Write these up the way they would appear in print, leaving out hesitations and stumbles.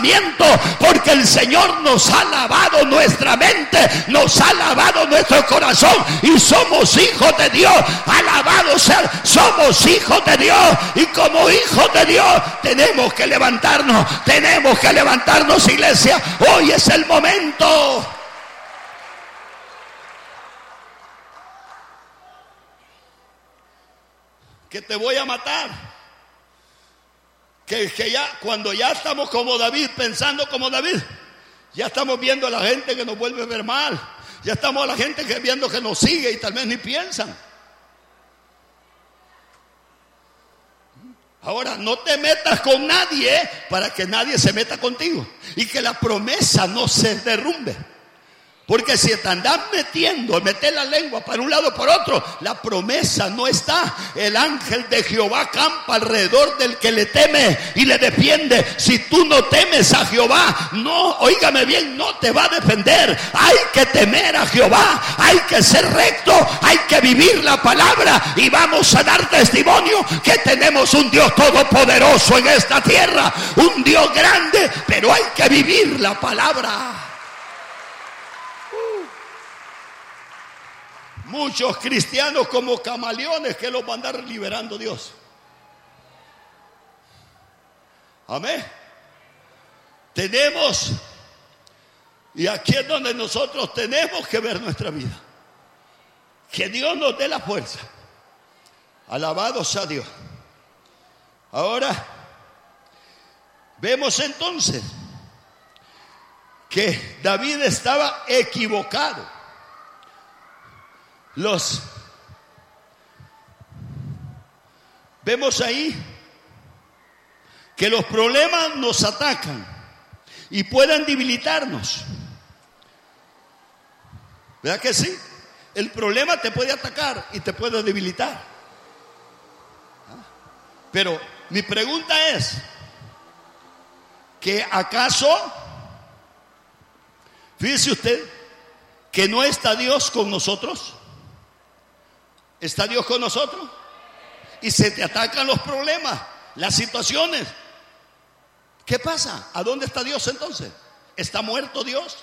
pensamiento, porque el Señor nos ha lavado nuestra mente, nos ha lavado nuestro corazón y somos hijos de Dios. Alabado sea, somos hijos de Dios, y como hijos de Dios tenemos que levantarnos, iglesia. Hoy es el momento. Que te voy a matar. Que ya, cuando ya estamos como David, pensando como David, ya estamos viendo a la gente que nos vuelve a ver mal. Ya estamos a la gente que viendo que nos sigue y tal vez ni piensan. Ahora, no te metas con nadie para que nadie se meta contigo y que la promesa no se derrumbe. Porque si te andas meter la lengua para un lado o por otro, la promesa no está. El ángel de Jehová campa alrededor del que le teme y le defiende. Si tú no temes a Jehová, no, óigame bien, no te va a defender. Hay que temer a Jehová, hay que ser recto, hay que vivir la palabra, y vamos a dar testimonio que tenemos un Dios todopoderoso en esta tierra, un Dios grande, pero hay que vivir la palabra. Muchos cristianos como camaleones que los va a andar liberando Dios. Amén. Tenemos, y aquí es donde nosotros tenemos que ver nuestra vida. Que Dios nos dé la fuerza. Alabado sea Dios. Ahora, vemos entonces que David estaba equivocado. Vemos ahí que los problemas nos atacan y pueden debilitarnos. ¿Verdad que sí? El problema te puede atacar y te puede debilitar. Pero mi pregunta es, ¿que acaso, fíjese usted, que no está Dios con nosotros? ¿Está Dios con nosotros? Y se te atacan los problemas, las situaciones. ¿Qué pasa? ¿A dónde está Dios entonces? ¿Está muerto Dios?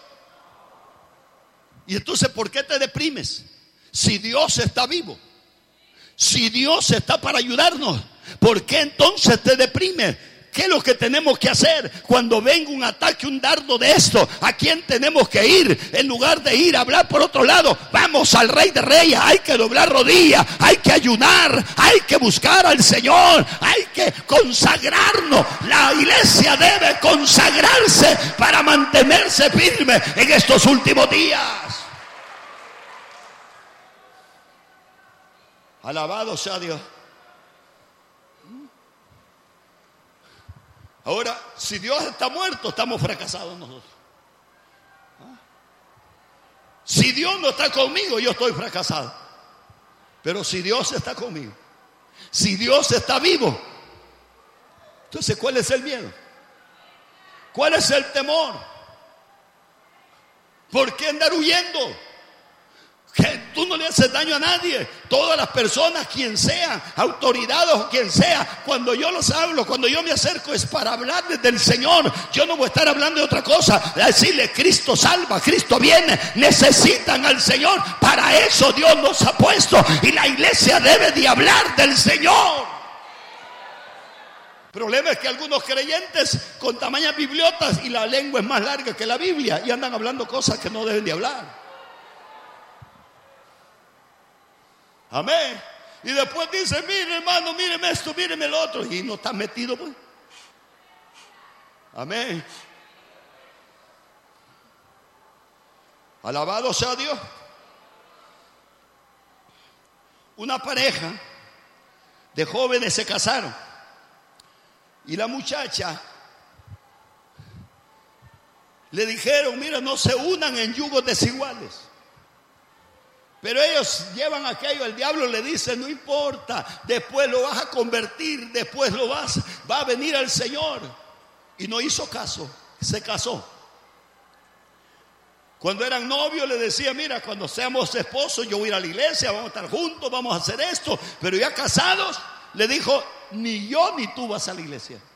Y entonces, ¿por qué te deprimes? Si Dios está vivo, si Dios está para ayudarnos, ¿por qué entonces te deprimes? ¿Qué es lo que tenemos que hacer cuando venga un ataque, un dardo de esto? ¿A quién tenemos que ir? En lugar de ir a hablar por otro lado, vamos al Rey de Reyes. Hay que doblar rodillas, hay que ayunar, hay que buscar al Señor, hay que consagrarnos. La iglesia debe consagrarse para mantenerse firme en estos últimos días. Alabado sea Dios. Ahora, si Dios está muerto, estamos fracasados nosotros. Si Dios no está conmigo, yo estoy fracasado. Pero si Dios está conmigo, si Dios está vivo, entonces ¿cuál es el miedo? ¿Cuál es el temor? ¿Por qué andar huyendo? Que tú no le haces daño a nadie. Todas las personas, quien sea, autoridades o quien sea, cuando yo los hablo, cuando yo me acerco, es para hablarles del Señor. Yo no voy a estar hablando de otra cosa, a decirle Cristo salva, Cristo viene. Necesitan al Señor. Para eso Dios nos ha puesto, y la iglesia debe de hablar del Señor. El problema es que algunos creyentes con tamañas bibliotas y la lengua es más larga que la Biblia y andan hablando cosas que no deben de hablar. Amén. Y después dice, mire hermano, míreme esto, míreme el otro. Y no está metido pues. Amén. Alabado sea Dios. Una pareja de jóvenes se casaron. Y la muchacha le dijeron, mira, no se unan en yugos desiguales. Pero ellos llevan aquello, el diablo le dice, no importa, después lo vas a convertir, después va a venir al Señor. Y no hizo caso, se casó. Cuando eran novios le decía, mira, cuando seamos esposos yo voy a ir a la iglesia, vamos a estar juntos, vamos a hacer esto. Pero ya casados, le dijo, ni yo ni tú vas a la iglesia.